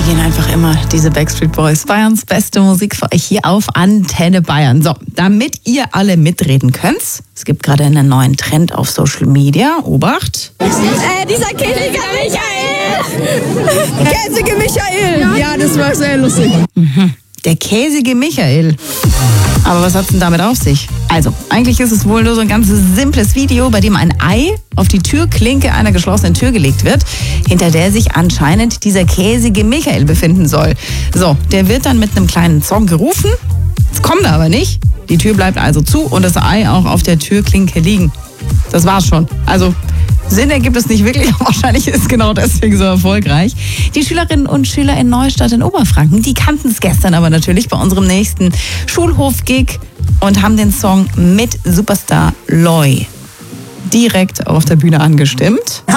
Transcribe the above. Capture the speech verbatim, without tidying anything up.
gehen einfach immer, diese Backstreet Boys. Bayerns beste Musik für euch hier auf Antenne Bayern. So, damit ihr alle mitreden könnt, es gibt gerade einen neuen Trend auf Social Media. Obacht. Äh, dieser käsige Michael! Käsige Michael! Ja. ja, das war sehr lustig. Mhm. Der käsige Michael. Aber was hat's denn damit auf sich? Also, eigentlich ist es wohl nur so ein ganz simples Video, bei dem ein Ei auf die Türklinke einer geschlossenen Tür gelegt wird, hinter der sich anscheinend dieser käsige Michael befinden soll. So, der wird dann mit einem kleinen Song gerufen, es kommt aber nicht. Die Tür bleibt also zu und das Ei auch auf der Türklinke liegen. Das war's schon. Also, Sinn ergibt es nicht wirklich, aber wahrscheinlich ist es genau deswegen so erfolgreich. Die Schülerinnen und Schüler in Neustadt in Oberfranken, die kannten es gestern aber natürlich bei unserem nächsten Schulhof-Gig und haben den Song mit Superstar Loy direkt auf der Bühne angestimmt.